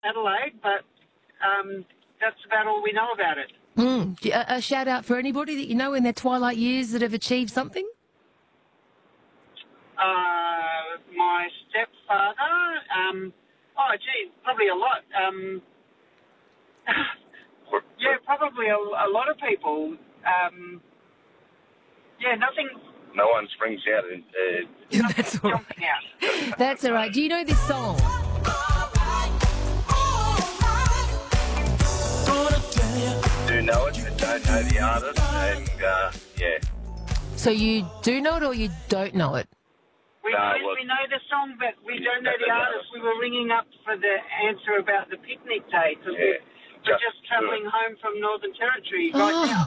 Adelaide, but that's about all we know about it. A shout out for anybody that you know in their twilight years that have achieved something? My stepfather, probably a lot. Yeah, probably a lot of people. Nothing. No one springs out and That's all right. Jumping out. That's all right. Do you know this song? do know it, but don't know the artist, and So you do know it or you don't know it? We know the song, but we don't know the artist. We were ringing up for the answer about the picnic day because we're just travelling home from Northern Territory right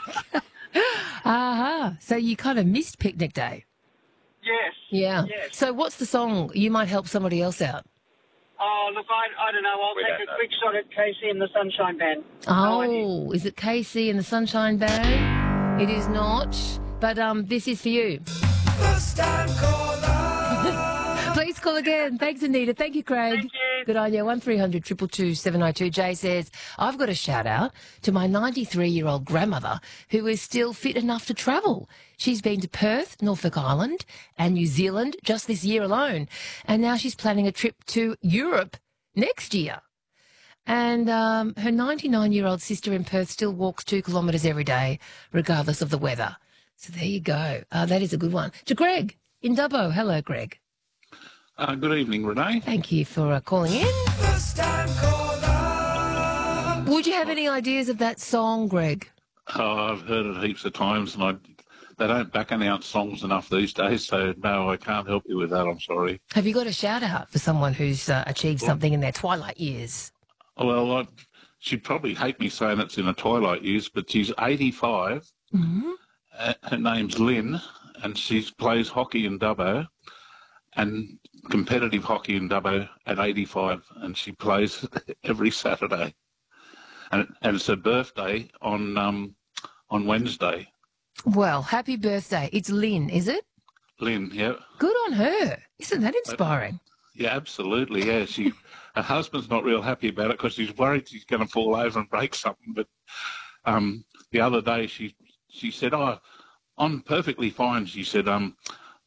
now. So you kind of missed picnic day. Yes. Yeah. Yes. So what's the song? You might help somebody else out. Oh, look, I don't know. I'll take a quick shot at Casey and the Sunshine Band. Oh, is it Casey and the Sunshine Band? It is not, but this is for you. First time caller. Please call again. Thanks, Anita. Thank you, Craig. Thank you. Good on you. 1300 222 702. Jay says, I've got a shout out to my 93-year-old grandmother who is still fit enough to travel. She's been to Perth, Norfolk Island and New Zealand just this year alone. And now she's planning a trip to Europe next year. And her 99-year-old sister in Perth still walks 2 kilometres every day, regardless of the weather. So there you go. That is a good one. To Greg in Dubbo. Hello, Greg. Good evening, Renee. Thank you for calling in. First time caller. Would you have any ideas of that song, Greg? Oh, I've heard it heaps of times, and they don't back announce songs enough these days, so no, I can't help you with that, I'm sorry. Have you got a shout-out for someone who's achieved something in their twilight years? Well, she'd probably hate me saying it's in her twilight years, but she's 85. Mm-hmm. Her name's Lynn, and she plays hockey in Dubbo, and competitive hockey in Dubbo at 85, and she plays every Saturday. And it's her birthday on Wednesday. Well, happy birthday. It's Lynn, is it? Lynn, yeah. Good on her. Isn't that inspiring? Yeah, absolutely, yeah. Her husband's not real happy about it because he's worried she's going to fall over and break something. But the other day she said, "Oh, I'm perfectly fine." She said, "I'm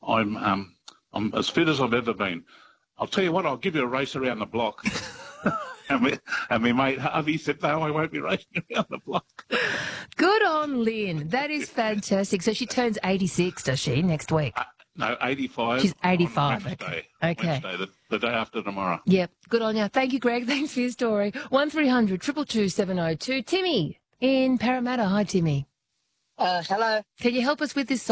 as fit as I've ever been. I'll tell you what, I'll give you a race around the block." and my mate Harvey said, "No, I won't be racing around the block." Good on Lynn. That is fantastic. So she turns 86, does she, next week? No, 85. She's 85. Wednesday. Okay. Wednesday, the day after tomorrow. Yep. Good on you. Thank you, Greg. Thanks for your story. 1300 222 702. Timmy in Parramatta. Hi, Timmy. Hello. Can you help us with this